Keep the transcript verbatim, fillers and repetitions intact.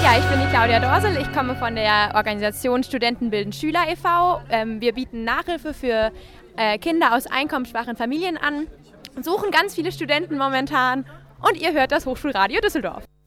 Ja, ich bin die Claudia Dorsel, ich komme von der Organisation Studenten bilden Schüler e V Ähm, wir bieten Nachhilfe für äh, Kinder aus einkommensschwachen Familien an, suchen ganz viele Studenten momentan und ihr hört das Hochschulradio Düsseldorf.